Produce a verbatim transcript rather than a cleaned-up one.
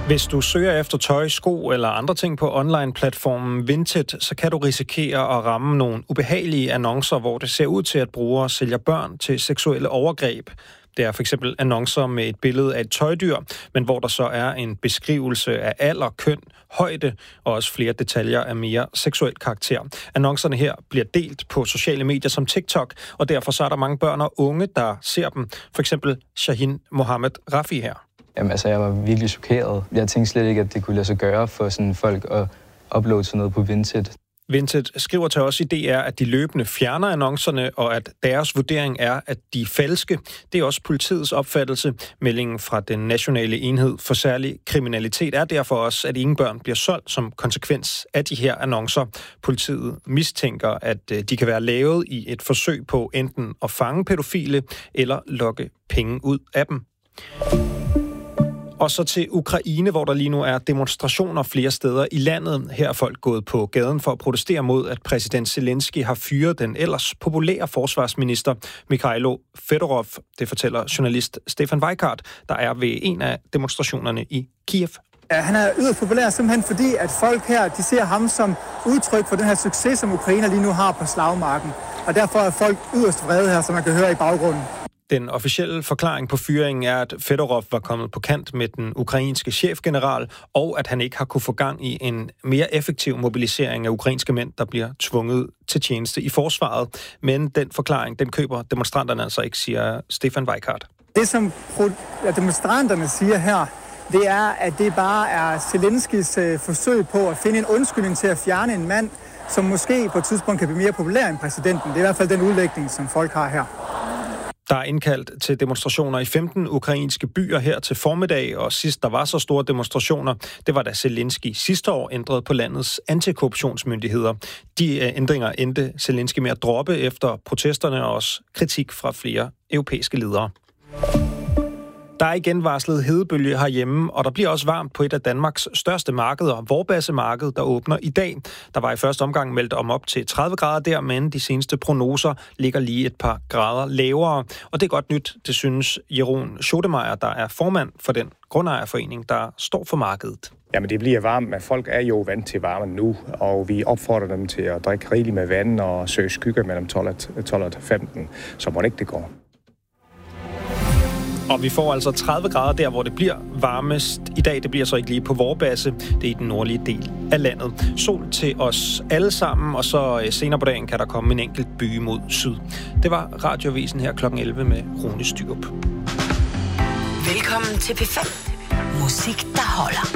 Hvis du søger efter tøj, sko eller andre ting på online-platformen Vinted, så kan du risikere at ramme nogle ubehagelige annoncer, hvor det ser ud til, at brugere sælger børn til seksuelle overgreb. Det er for eksempel annoncer med et billede af et tøjdyr, men hvor der så er en beskrivelse af alder, køn, højde og også flere detaljer af mere seksuel karakter. Annoncerne her bliver delt på sociale medier som TikTok, og derfor så er der mange børn og unge, der ser dem. For eksempel Shahin Mohammed Rafi her. Jamen, altså, jeg var virkelig chokeret. Jeg tænkte slet ikke, at det kunne lade sig gøre for sådan folk at uploade sådan noget på Vinted. Vinted skriver til os i D R, at de løbende fjerner annoncerne, og at deres vurdering er, at de er falske. Det er også politiets opfattelse. Meldingen fra den nationale enhed for særlig kriminalitet er derfor også, at ingen børn bliver solgt som konsekvens af de her annoncer. Politiet mistænker, at de kan være lavet i et forsøg på enten at fange pædofile eller lokke penge ud af dem. Og så til Ukraine, hvor der lige nu er demonstrationer flere steder i landet. Her er folk gået på gaden for at protestere mod, at præsident Zelensky har fyret den ellers populære forsvarsminister Mikhailo Fedorov. Det fortæller journalist Stefan Weikart, der er ved en af demonstrationerne i Kiev. Ja, han er yderst populær simpelthen fordi, at folk her de ser ham som udtryk for den her succes, som Ukraine lige nu har på slagmarken. Og derfor er folk yderst vrede her, som man kan høre i baggrunden. Den officielle forklaring på fyringen er, at Fedorov var kommet på kant med den ukrainske chefgeneral, og at han ikke har kunne få gang i en mere effektiv mobilisering af ukrainske mænd, der bliver tvunget til tjeneste i forsvaret. Men den forklaring, den køber demonstranterne altså ikke, siger Stefan Weikart. Det, som demonstranterne siger her, det er, at det bare er Zelenskys forsøg på at finde en undskyldning til at fjerne en mand, som måske på et tidspunkt kan blive mere populær end præsidenten. Det er i hvert fald den udlægning, som folk har her. Der er indkaldt til demonstrationer i femten ukrainske byer her til formiddag, og sidst der var så store demonstrationer, det var da Zelensky sidste år ændrede på landets antikorruptionsmyndigheder. De ændringer endte Zelensky med at droppe efter protesterne og også kritik fra flere europæiske ledere. Der er igen varslet hedebølge herhjemme, og der bliver også varmt på et af Danmarks største markeder, Vorbasse-marked, der åbner i dag. Der var i første omgang meldt om op til tredive grader der, men de seneste prognoser ligger lige et par grader lavere. Og det er godt nyt, det synes Jeroen Schodemeyer, der er formand for den grundejerforening, der står for markedet. Jamen det bliver varmt, men folk er jo vant til varmen nu, og vi opfordrer dem til at drikke rigeligt med vand og søge skygge mellem tolv og femten, så må det ikke det går. Og vi får altså tredive grader der, hvor det bliver varmest. I dag, det bliver så ikke lige på Vorbasse. Det er i den nordlige del af landet. Sol til os alle sammen, og så senere på dagen kan der komme en enkelt by mod syd. Det var Radioavisen her klokken elleve med Rune Styrup. Velkommen til P fem. Musik, der holder.